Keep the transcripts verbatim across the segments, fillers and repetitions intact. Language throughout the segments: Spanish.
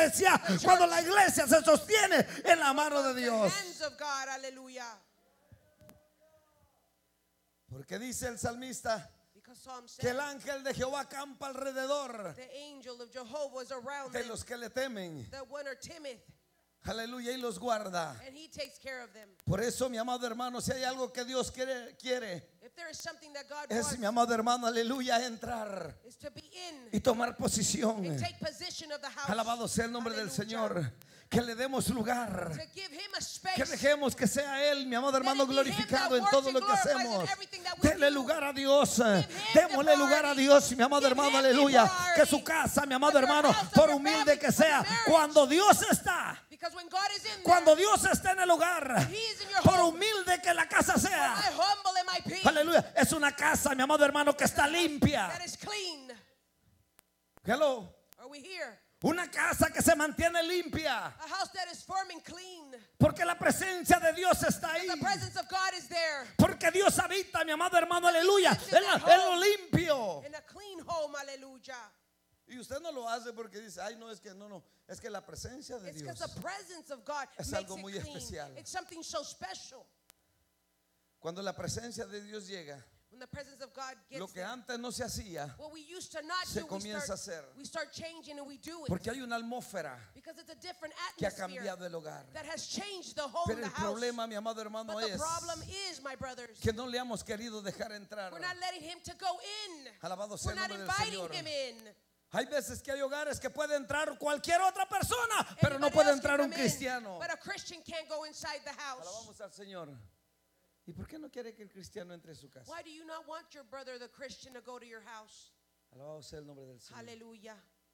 iglesia, cuando la iglesia se sostiene en la mano de Dios. Porque dice el salmista que el ángel de Jehová acampa alrededor de los que le temen. Aleluya, y los guarda. Por eso, mi amado hermano, si hay algo que Dios quiere, quiere es, mi amado hermano, aleluya, entrar y tomar posición. Alabado sea el nombre del Señor. Que le demos lugar, que dejemos que sea Él, mi amado hermano, glorificado en todo lo que hacemos. Denle lugar a Dios, démosle lugar a Dios, mi amado hermano, aleluya. Que su casa, mi amado hermano, por humilde que sea, cuando Dios está, cuando Dios está en el hogar, por humilde que la casa sea, aleluya, es una casa, mi amado hermano, que está limpia. Hello. Una casa que se mantiene limpia, porque la presencia de Dios está ahí, porque Dios habita, mi amado hermano, aleluya, en, en lo limpio. Y usted no lo hace porque dice, ay, no, es que no, no, es que la presencia de Dios es algo muy especial. Cuando la presencia de Dios llega, When the presence of God gets lo que there, antes no se hacía, what we used to not se do, we comienza start, a hacer. we start changing and we do it. Porque hay una atmósfera Because it's a different que ha atmosphere cambiado el hogar. that has changed the home, Pero the el house. problema, mi amado hermano, But the es problem is, my brothers, que no le hemos querido dejar entrar. we're not letting him to go in. Alabado sea We're el not nombre del inviting Señor. him in. Hay veces que hay hogares que puede entrar cualquier otra persona, pero no Anybody puede else can entrar un come in, cristiano. but a Christian can't go inside the house. Alabamos al Señor. ¿Y por qué no quiere que el cristiano entre a su casa? Why do you not want your brother, the Christian, to go to your house? Alabado sea el nombre del Señor. Hallelujah.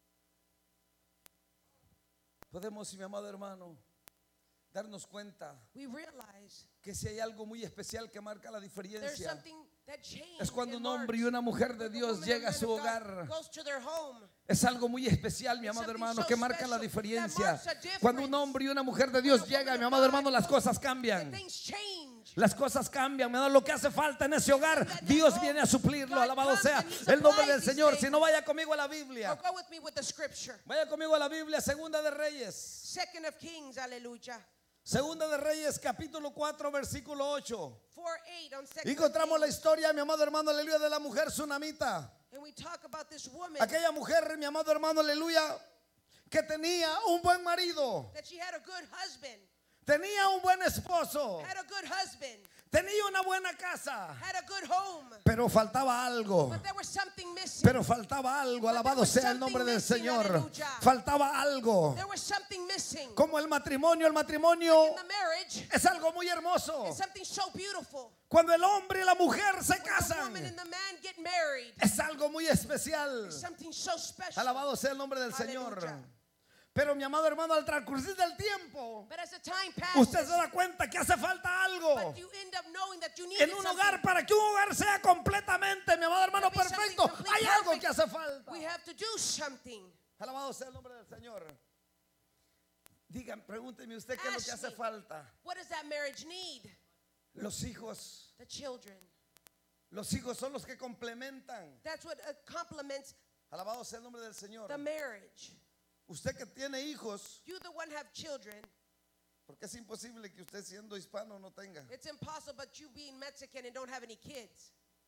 Podemos, mi amado hermano, darnos cuenta We realize que si hay algo muy especial que marca la there's diferencia, something that changed es cuando and un hombre y marks una mujer de when a Dios woman llega a and su man of God hogar. goes to their home. Es algo muy especial, mi It's amado something hermano, so que marca la special that diferencia. marks a difference. Cuando un hombre y una mujer de Dios When a llega, woman mi of amado God hermano, las goes, cosas the cambian. things change. Las cosas cambian, mi amado. Lo que hace falta en ese hogar, Dios viene a suplirlo. Alabado sea el nombre del Señor. Si no, vaya conmigo a la Or Biblia. go with me with the scripture. Vaya conmigo a la Biblia, Segunda de Reyes. Second of Kings, hallelujah. Segunda de Reyes, capítulo cuatro, versículo ocho. four eight on Second Y encontramos of la Kings. historia, mi amado hermano, aleluya, de la mujer sunamita. And we talk about this woman Aquella mujer, mi amado hermano, aleluya, que tenía un buen marido, that she had a good husband, tenía un buen esposo, had a good husband, tenía una buena casa, had a good home, pero faltaba algo. but there was something missing. Pero faltaba algo, alabado sea el nombre del Señor. Faltaba algo. There was something missing. Como el matrimonio, el matrimonio In the marriage, es algo muy hermoso. it's something so beautiful. Cuando el hombre y la mujer se When the casan, woman and the man get married, es algo muy especial. it's something so special. Alabado sea el nombre del Señor. Aleluya. Pero mi amado hermano, al transcurrir del tiempo, But as the time passes, usted se da cuenta que hace falta algo but you end up knowing that you need en un hogar. Para que un hogar sea completamente, mi amado hermano, perfecto, hay algo que hace falta. We have to do something. Alabado sea el nombre del Señor. Digan, pregúnteme usted qué es lo que Ask hace me, falta. what does that marriage need? Los hijos. The children. Los hijos son los que complementan. That's what uh, complements Alabado sea el nombre del Señor. the marriage. Usted que tiene hijos, You the one have children. porque es imposible que usted siendo hispano no tenga. It's impossible, but you being Mexican and don't have any kids.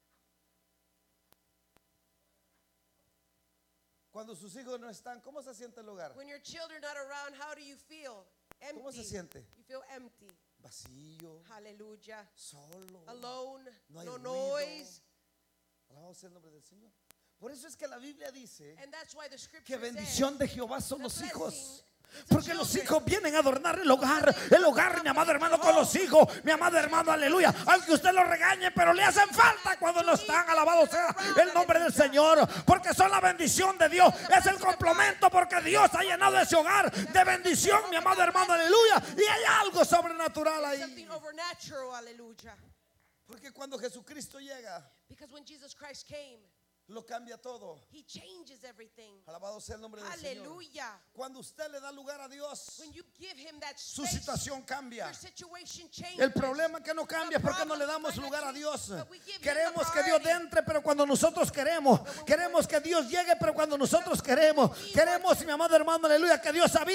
Cuando sus hijos no están, ¿cómo se siente el hogar? When your children are not around, how do you feel? Empty. ¿Cómo se siente? You feel empty. Vacío, Hallelujah. solo, Alone. no hay No ruido. noise. Alabado sea el nombre del Señor. Por eso es que la Biblia dice And that's why the scripture que says bendición de Jehová son the los blessing hijos. is the Porque los children. hijos vienen a adornar el hogar. El hogar, mi amado hermano, con los hijos. Mi amado hermano, aleluya. Aunque usted lo regañe, pero le hacen falta cuando no están. Alabado sea el nombre del Señor. Porque son la bendición de Dios. Es el complemento porque Dios ha llenado ese hogar de bendición, mi amado hermano, aleluya. Y hay algo sobrenatural ahí. something overnatural. Hallelujah. Porque cuando Jesucristo llega, Because when Jesus Christ came, lo cambia todo. he changes everything. Alabado sea el nombre del Señor. Hallelujah. Cuando usted le da lugar a Dios, When you give him that su space, situación cambia. your situation changes. El problema que no cambia es porque no le damos lugar a Dios. Queremos que Dios entre, pero cuando nosotros queremos. Queremos que Dios llegue, pero cuando nosotros queremos. Queremos, mi amado hermano, aleluya, que Dios habite.